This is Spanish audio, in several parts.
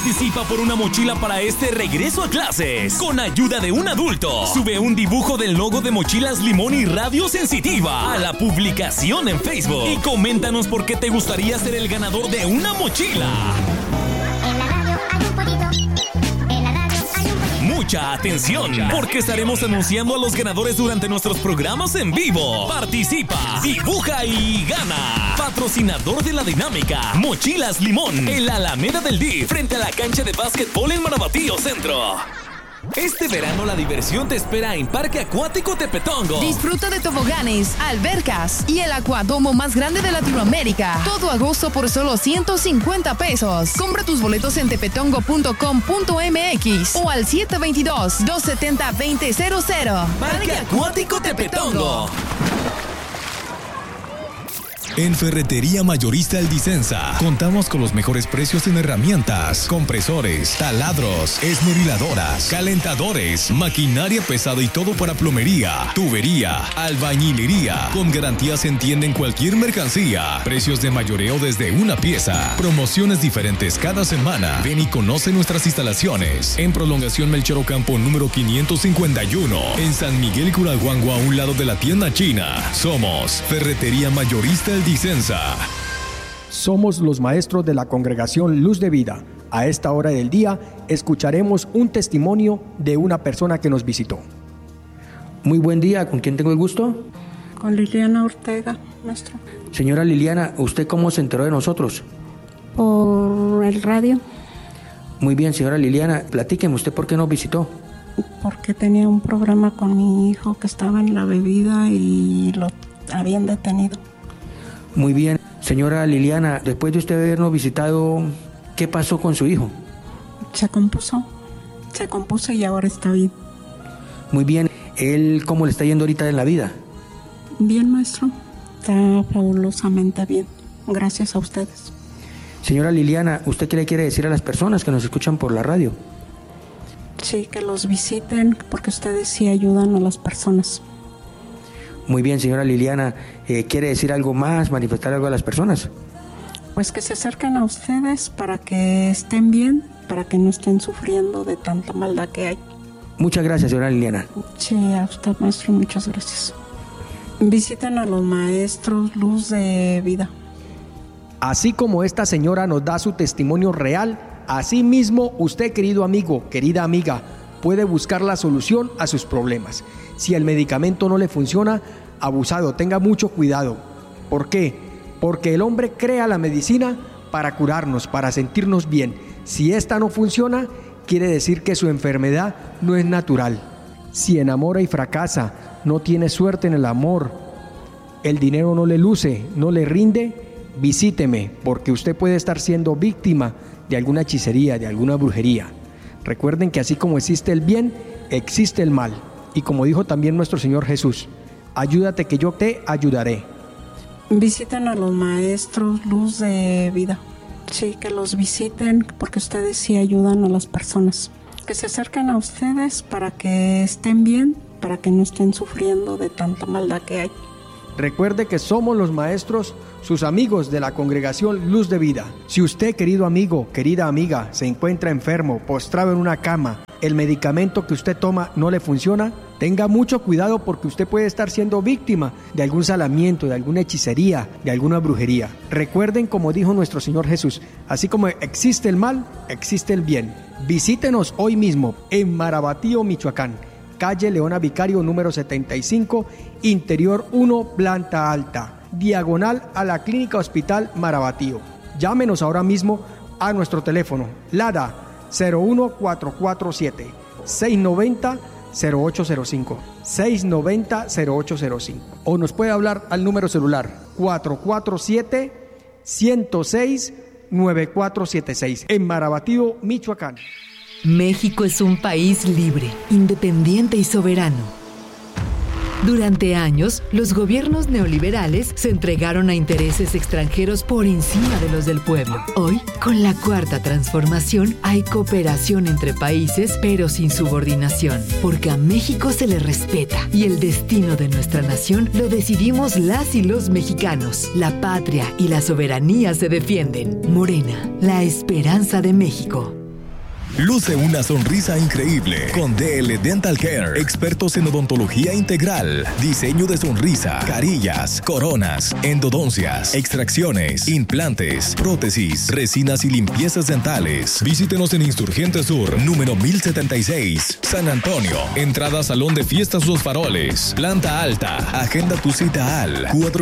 Participa por una mochila para este regreso a clases. Con ayuda de un adulto. Sube un dibujo del logo de Mochilas Limón y Radio Sensitiva a la publicación en Facebook. Y coméntanos por qué te gustaría ser el ganador de una mochila. En la radio hay un pollito. En la radio hay un pollito. Mucha atención, porque estaremos anunciando a los ganadores durante nuestros programas en vivo. Participa, dibuja y gana. Patrocinador de la dinámica, Mochilas Limón, en la Alameda del DIF, frente a la cancha de básquetbol en Marabatío Centro. Este verano la diversión te espera en Parque Acuático Tepetongo. Disfruta de toboganes, albercas y el acuadomo más grande de Latinoamérica. Todo agosto por solo 150 pesos. Compra tus boletos en tepetongo.com.mx o al 722-270-2000. Parque Acuático Tepetongo. En Ferretería Mayorista El Disensa contamos con los mejores precios en herramientas, compresores, taladros, esmeriladoras, calentadores, maquinaria pesada y todo para plomería, tubería, albañilería. Con garantías se entienden cualquier mercancía. Precios de mayoreo desde una pieza. Promociones diferentes cada semana. Ven y conoce nuestras instalaciones. En Prolongación Melchor Ocampo número 551. En San Miguel Curaguango, a un lado de la tienda china. Somos Ferretería Mayorista El Disensa. Somos los maestros de la Congregación Luz de Vida. A esta hora del día escucharemos un testimonio de una persona que nos visitó. Muy buen día, ¿con quién tengo el gusto? Con Liliana Ortega, maestro. Señora Liliana, ¿usted cómo se enteró de nosotros? Por el radio. Muy bien, señora Liliana, platíqueme, ¿usted por qué nos visitó? Porque tenía un programa con mi hijo que estaba en la bebida y lo habían detenido. Muy bien, señora Liliana, después de usted habernos visitado, ¿qué pasó con su hijo? Se compuso y ahora está bien. Muy bien, ¿él cómo le está yendo ahorita en la vida? Bien, maestro, está fabulosamente bien, gracias a ustedes. Señora Liliana, ¿usted qué le quiere decir a las personas que nos escuchan por la radio? Sí, que los visiten porque ustedes sí ayudan a las personas. Muy bien, señora Liliana, ¿quiere decir algo más, manifestar algo a las personas? Pues que se acerquen a ustedes para que estén bien, para que no estén sufriendo de tanta maldad que hay. Muchas gracias, señora Liliana. Sí, a usted, maestro, muchas gracias. Visiten a los maestros Luz de Vida. Así como esta señora nos da su testimonio real, así mismo usted, querido amigo, querida amiga, puede buscar la solución a sus problemas. Si el medicamento no le funciona, abusado, tenga mucho cuidado. ¿Por qué? Porque el hombre crea la medicina para curarnos, para sentirnos bien. Si esta no funciona, quiere decir que su enfermedad no es natural. Si enamora y fracasa, no tiene suerte en el amor, el dinero no le luce, no le rinde, visíteme, porque usted puede estar siendo víctima de alguna hechicería, de alguna brujería. Recuerden que así como existe el bien, existe el mal. Y como dijo también nuestro Señor Jesús, ayúdate que yo te ayudaré. Visiten a los maestros Luz de Vida. Sí, que los visiten porque ustedes sí ayudan a las personas. Que se acerquen a ustedes para que estén bien, para que no estén sufriendo de tanta maldad que hay. Recuerde que somos los maestros, sus amigos de la Congregación Luz de Vida. Si usted, querido amigo, querida amiga, se encuentra enfermo, postrado en una cama, el medicamento que usted toma no le funciona, tenga mucho cuidado porque usted puede estar siendo víctima de algún salamiento, de alguna hechicería, de alguna brujería. Recuerden, como dijo nuestro Señor Jesús, así como existe el mal, existe el bien. Visítenos hoy mismo en Marabatío, Michoacán, calle Leona Vicario número 75, interior 1, planta alta, diagonal a la Clínica Hospital Marabatío. Llámenos ahora mismo a nuestro teléfono, LADA 01447 690 0805 690 0805, o nos puede hablar al número celular 447 106 9476 en Marabatío, Michoacán. México es un país libre, independiente y soberano. Durante años, los gobiernos neoliberales se entregaron a intereses extranjeros por encima de los del pueblo. Hoy, con la Cuarta Transformación, hay cooperación entre países, pero sin subordinación, porque a México se le respeta y el destino de nuestra nación lo decidimos las y los mexicanos. La patria y la soberanía se defienden. Morena, la esperanza de México. Luce una sonrisa increíble con DL Dental Care, expertos en odontología integral, diseño de sonrisa, carillas, coronas, endodoncias, extracciones, implantes, prótesis, resinas y limpiezas dentales. Visítenos en Insurgente Sur, número 1076, San Antonio. Entrada Salón de Fiestas Los Faroles, planta alta. Agenda tu cita al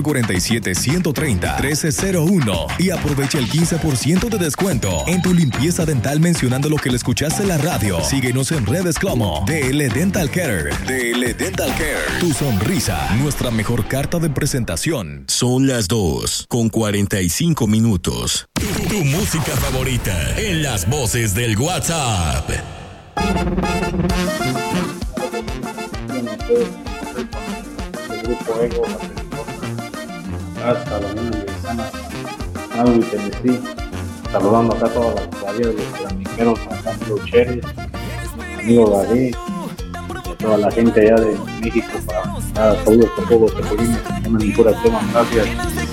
447-130-1301 y aprovecha el 15% de descuento en tu limpieza dental mencionando lo que le escuchaste en la radio. Síguenos en redes como DL Dental Care. DL Dental Care. Tu sonrisa, nuestra mejor carta de presentación. Son las 2:45 minutos. Tu música favorita en las voces del WhatsApp. El grupo Ego, hasta la Unión Americana, Algo y Tennessee, saludando acá a todas las cuadrillas de los planiqueros, acá en los Cherry, amigo David, y a toda la gente allá de México, para saludos a todos los tepolines que andan en pura toma. Gracias.